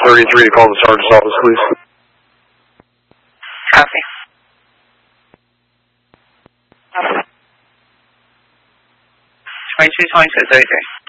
33 to call the sergeant's office, please. Copy. 222233.